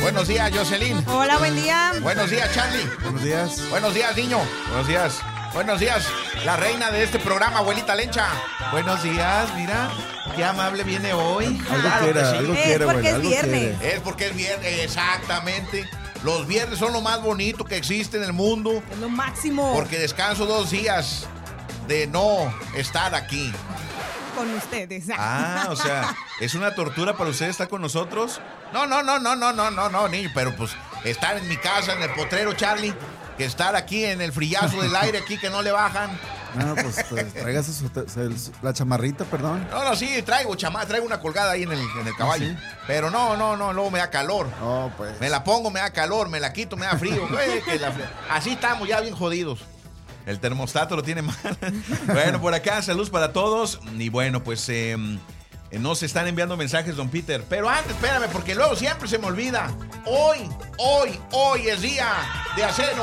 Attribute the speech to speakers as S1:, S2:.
S1: Buenos días, Jocelyn.
S2: Hola, buen día.
S1: Buenos días, Charlie.
S3: Buenos días.
S1: Buenos días, niño.
S3: Buenos días.
S1: Buenos días, la reina de este programa, abuelita Lencha.
S4: Buenos días, mira, qué amable viene hoy.
S3: Algo
S1: Claro
S3: quiere,
S1: que sí.
S3: algo
S2: Es
S3: quiere,
S2: porque
S3: güey.
S2: es
S3: Algo
S2: viernes.
S3: quiere.
S1: Es porque es viernes, exactamente. Los viernes son lo más bonito que existe en el mundo,
S2: Es lo máximo
S1: porque descanso 2 días de no estar aquí.
S2: con ustedes.
S4: Ah, o sea, ¿es una tortura para usted estar con nosotros?
S1: No, niño, pero pues estar en mi casa, en el potrero, Charlie, que estar aquí en el frillazo del aire aquí que no le bajan.
S3: No, pues tráigase la chamarrita, perdón.
S1: No, sí, traigo una colgada ahí en el caballo.
S3: ¿Sí?
S1: Pero no, luego me da calor.
S3: No, pues.
S1: Me la pongo, me da calor, me la quito, me da frío. Así estamos ya bien jodidos.
S4: El termostato lo tiene mal. Bueno, por acá, saludos para todos. Y bueno, pues nos están enviando mensajes, don Peter.
S1: Pero antes, espérame, porque luego siempre se me olvida. Hoy es día de hacer